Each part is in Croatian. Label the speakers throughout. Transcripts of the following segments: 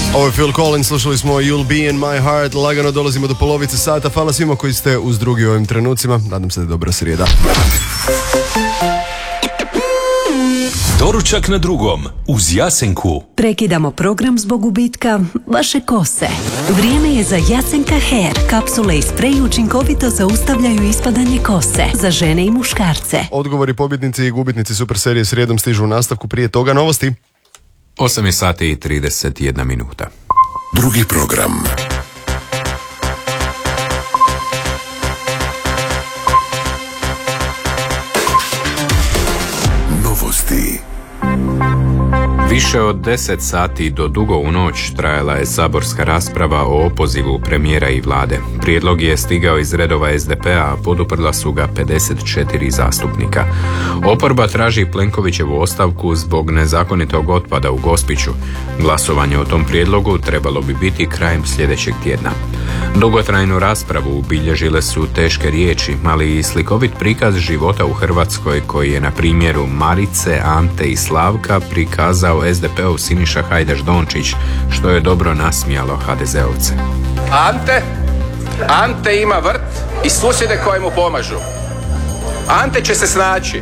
Speaker 1: Ovo je Phil Collins, slušali smo You'll Be In My Heart, lagano dolazimo do polovice sata. Hvala svima koji ste uz drugi u ovim trenucima, nadam se da je dobra srijeda.
Speaker 2: Doručak na drugom, uz Jasenku.
Speaker 3: Prekidamo program zbog gubitka vaše kose. Vrijeme je za Jasenka Hair. Kapsule i sprej učinkovito zaustavljaju ispadanje kose za žene i muškarce.
Speaker 1: Odgovori pobjednici i gubitnici super serije srijedom stižu u nastavku, prije toga novosti.
Speaker 4: 8 sati i 31 minuta.
Speaker 2: Drugi program. Novosti.
Speaker 4: Više od 10 sati do dugo u noć trajala je saborska rasprava o opozivu premijera i vlade. Prijedlog je stigao iz redova SDP-a, a poduprla su ga 54 zastupnika. Oporba traži Plenkovićevu ostavku zbog nezakonitog otpada u Gospiću. Glasovanje o tom prijedlogu trebalo bi biti krajem sljedećeg tjedna. Dugotrajnu raspravu obilježile su teške riječi, ali i slikovit prikaz života u Hrvatskoj koji je na primjeru Marice, Ante i Slavka prikazao SDP-ov Siniša Hajdaš Dončić, što je dobro nasmijalo HDZ-ovce.
Speaker 5: Ante ima vrt i susjede koje mu pomažu. Ante će se snaći.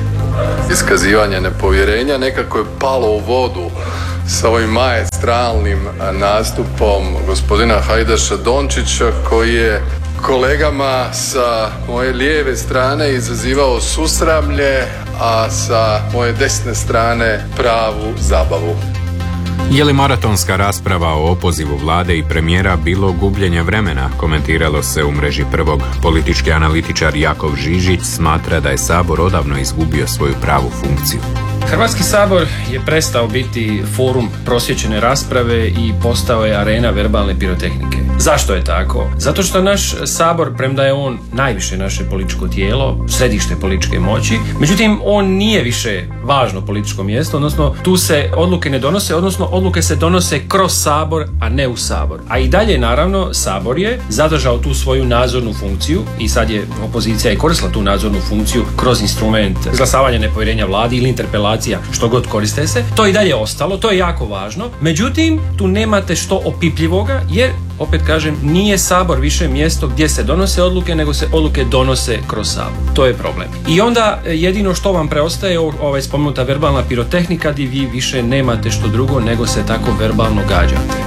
Speaker 6: Iskazivanje nepovjerenja nekako je palo u vodu sa ovim maestralnim nastupom gospodina Hajdaša Dončića, koji je kolegama sa moje lijeve strane izazivao susramlje, a sa moje desne strane pravu zabavu.
Speaker 4: Je li maratonska rasprava o opozivu vlade i premijera bilo gubljenje vremena, komentiralo se u mreži Prvog. Politički analitičar Jakov Žižić smatra da je Sabor odavno izgubio svoju pravu funkciju.
Speaker 7: Hrvatski sabor je prestao biti forum prosječene rasprave i postao je arena verbalne pirotehnike. Zašto je tako? Zato što naš sabor, premda je on najviše naše političko tijelo, središte političke moći, međutim on nije više važno političko mjesto, odnosno tu se odluke ne donose, odnosno odluke se donose kroz sabor, a ne u sabor. A i dalje naravno sabor je zadržao tu svoju nadzornu funkciju i sad je opozicija i koristila tu nadzornu funkciju kroz instrument izglasavanja nepovjerenja vladi ili interpelacija, što god koriste se. To i dalje ostalo, to je jako važno. Međutim, tu nemate što opipljivoga, jer opet kažem, nije sabor više mjesto gdje se donose odluke, nego se odluke donose kroz sabor. To je problem. I onda jedino što vam preostaje spomenuta verbalna pirotehnika, gdje vi više nemate što drugo nego se tako verbalno gađate.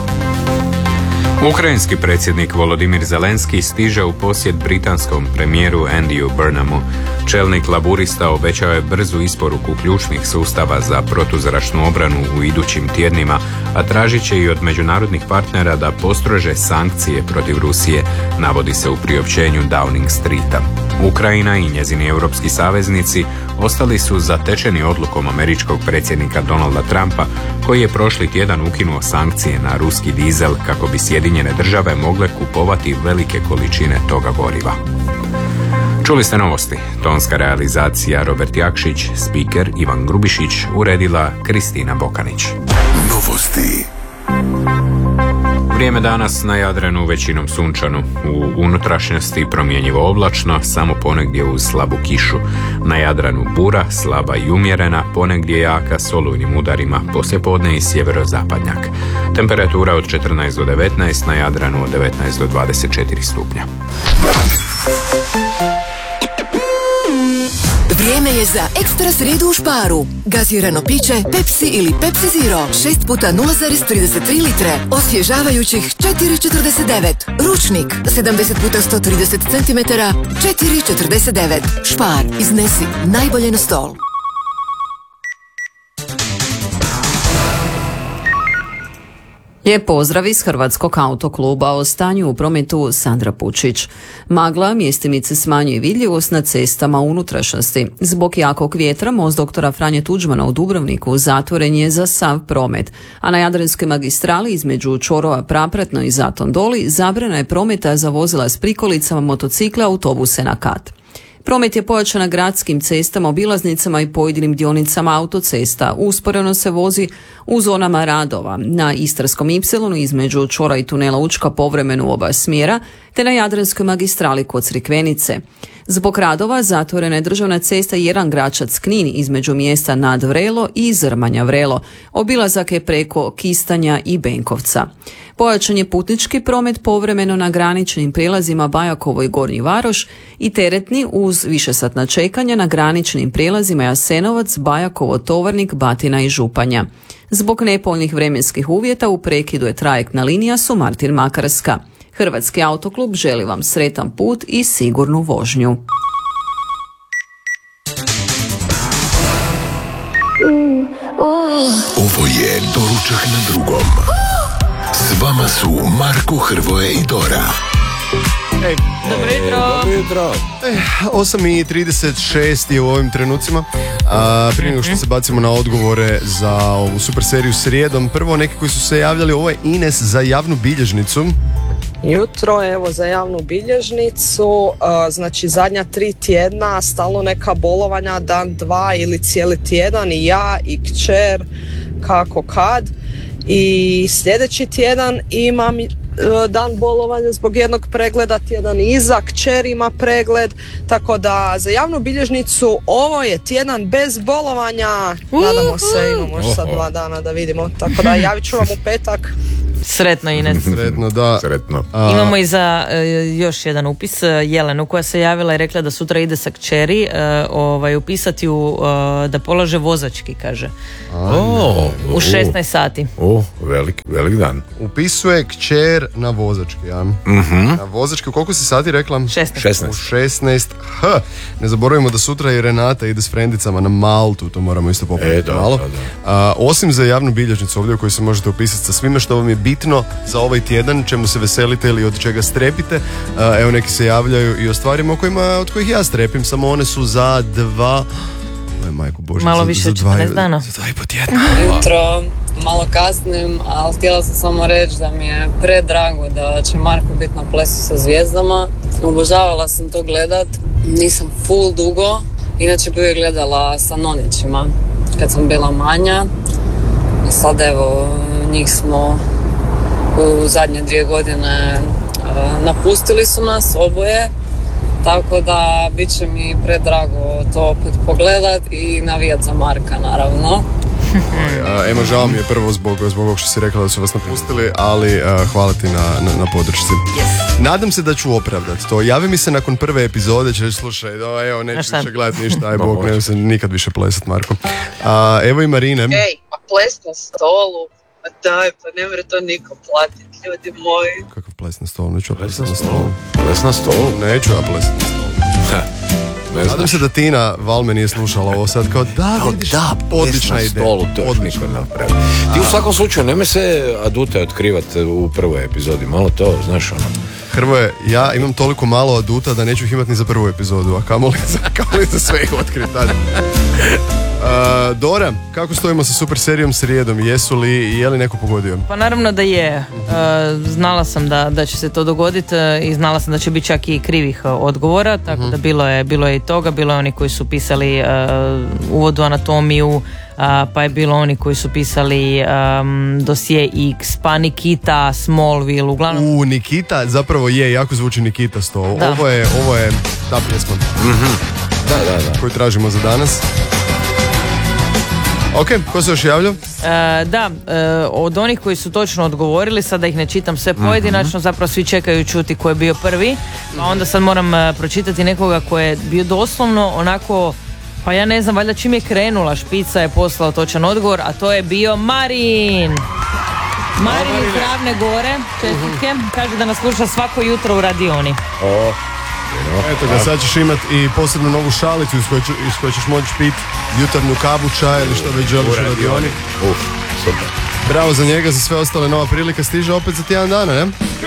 Speaker 4: Ukrajinski predsjednik Volodimir Zelenski stiže u posjet britanskom premijeru Andyu Burnhamu. Čelnik laburista obećao je brzu isporuku ključnih sustava za protuzračnu obranu u idućim tjednima, a tražit će i od međunarodnih partnera da postrože sankcije protiv Rusije, navodi se u priopćenju Downing Streeta. Ukrajina i njezini europski saveznici ostali su zatečeni odlukom američkog predsjednika Donalda Trumpa, koji je prošli tjedan ukinuo sankcije na ruski dizel kako bi Sjedinjene države mogle kupovati velike količine toga goriva. Čuli ste novosti. Tonska realizacija Robert Jakšić, spiker Ivan Grubišić, uredila Kristina Bokanić.
Speaker 2: Novosti.
Speaker 4: Vrijeme danas na Jadranu većinom sunčano, u unutrašnjosti promjenjivo oblačno, samo ponegdje uz slabu kišu. Na Jadranu bura, slaba i umjerena, ponegdje jaka s olujnim udarima, poslijepodne i sjeverozapadnjak. Temperatura od 14 do 19, na Jadranu od 19 do 24 stupnja.
Speaker 8: Vrijeme je za ekstra srijedu u Sparu. Gazirano piće Pepsi ili Pepsi Zero 6 puta 0,33 litre, osvježavajućih 4,49. Ručnik 70 puta 130 cm 4,49. Spar, iznesi najbolje na stol.
Speaker 9: Lijep pozdrav iz Hrvatskog autokluba. O stanju u prometu Sandra Pučić. Magla mjestimice smanjuje vidljivost na cestama u unutrašnjosti. Zbog jakog vjetra most doktora Franje Tuđmana u Dubrovniku zatvoren je za sav promet, a na Jadranskoj magistrali između čvorova Prapratno i Zaton Doli zabrana je prometa za vozila s prikolicama, motocikle, autobuse na kat. Promet je pojačan na gradskim cestama, obilaznicama i pojedinim dionicama autocesta. Usporeno se vozi u zonama radova. Na Istarskom Ipsilonu između čvora i tunela Učka povremeno u oba smjera, te na Jadranskoj magistrali kod Crikvenice. Zbog radova zatvorena je državna cesta 1 Gračac-Knin između mjesta Nad Vrelo i Zrmanja Vrelo. Obilazak je preko Kistanja i Benkovca. Pojačan je putnički promet povremeno na graničnim prijelazima Bajakovo i Gornji Varoš i teretni uz višesatna čekanja na graničnim prijelazima Jasenovac, Bajakovo, Tovarnik, Batina i Županja. Zbog nepovoljnih vremenskih uvjeta u prekidu je trajektna linija Sumartin-Makarska. Hrvatski autoklub želi vam sretan put i sigurnu vožnju.
Speaker 2: Ovo je Doručak na drugom. S vama su Marko, Hrvoje i Dora.
Speaker 1: Dobro jutro. 8:36 je u ovim trenucima. Prije nego što se bacimo na odgovore za ovu super seriju srijedom, prvo neki koji su se javljali, ovo je Ines za javnu bilježnicu.
Speaker 10: Jutro, evo za javnu bilježnicu, znači zadnja 3 tjedna, stalno neka bolovanja, dan, 2 ili cijeli tjedan, i ja i kćer, kako kad. I sljedeći tjedan imam dan bolovanja zbog jednog pregleda, tjedan iza kćer ima pregled, tako da za javnu bilježnicu ovo je tjedan bez bolovanja. Nadamo se, imamo još sad 2 dana da vidimo, tako da javit ću vam u petak.
Speaker 11: Sretno, Ines.
Speaker 1: Sretno, da.
Speaker 2: Sretno.
Speaker 11: Imamo i za još jedan upis, Jelenu, koja se javila i rekla da sutra ide sa kćeri upisati da polaže vozački, kaže. U 16 sati.
Speaker 2: Velik dan.
Speaker 1: Upisuje kćer na vozački, ja? Na vozački, koliko si sati rekla?
Speaker 11: 16.
Speaker 1: U 16. Ne zaboravimo da sutra i Renata ide s frendicama na Maltu, to moramo isto popraviti malo. Osim za javnu bilježnicu ovdje u kojoj se možete upisati sa svime što vam je bitno za ovaj tjedan, čemu se veselite ili od čega strepite. Evo, neki se javljaju i o stvarima od kojih ja strepim, samo one su za 2... Majko Bože,
Speaker 11: malo više od 14 dana.
Speaker 1: Za 2,5 tjedna.
Speaker 12: Jutro, malo kasnim, ali htjela sam samo reći da mi je predrago da će Marko biti na Plesu sa zvijezdama. Obožavala sam to gledat, nisam full dugo, inače bi je gledala sa nonićima kad sam bila manja. I sad evo, njih smo u zadnje 2 godine napustili su nas oboje, tako da bit će mi predrago to opet pogledat i navijat za Marka, naravno.
Speaker 1: Ema, žao mi je prvo zbog ovog što si rekla da su vas napustili, ali hvala ti na podršci. Nadam se da ću opravdati to. Javi mi se nakon prve epizode, će reći, slušaj, evo, neću više gledati ništa, aj Bog, ne se nikad više plesat, Marko. Evo i Marine.
Speaker 12: Ej, pa ples na stolu, pa daj, pa ne mre to niko platiti, ljudi moji.
Speaker 1: Kakav ples na stolu? Neću ja plesat na stolu.
Speaker 2: Ples na stolu?
Speaker 1: Neću ja plesat na stolu. Nadam se da Tina Valme nije slušala ovo sad, kao da, vidiš, odlična ideja.
Speaker 2: Odlično napraviti. Ti u svakom slučaju nemoj se adute otkrivati u prvoj epizodi, malo to, znaš ono.
Speaker 1: Hrvoje, ja imam toliko malo aduta da neću ih imati ni za prvu epizodu, a kamoli za sve ih otkriti. Dora, kako stojimo sa super serijom srijedom? Je li neko pogodio?
Speaker 11: Pa naravno da je. Znala sam da će se to dogoditi i znala sam da će biti čak i krivih odgovora, tako da bilo je i toga. Bilo je oni koji su pisali uvod u anatomiju, pa je bilo oni koji su pisali dosije X, pa Nikita, Smallville, uglavnom.
Speaker 1: Nikita, zapravo jako zvuči Nikita sto. Ovo je ta pjesma.
Speaker 2: Da.
Speaker 1: Koju tražimo za danas. Ok, ko se još javlja?
Speaker 11: Od onih koji su točno odgovorili, sad da ih ne čitam sve pojedinačno, zapravo svi čekaju čuti ko je bio prvi, pa onda sad moram pročitati nekoga ko je bio doslovno onako, pa ja ne znam, valjda čim je krenula špica je poslao točan odgovor, a to je bio Marin iz Ravne Gore, čestitke, kaže da nas sluša svako jutro u radioni.
Speaker 1: Eto ga, sad ćeš imat i posebnu novu šalicu iz koje ćeš moći pit jutarnju kavu, čaj ili što već želiš u radioni.
Speaker 2: Super.
Speaker 1: Bravo za njega, za sve ostale nova prilika stiže opet za tjedan dana, ne?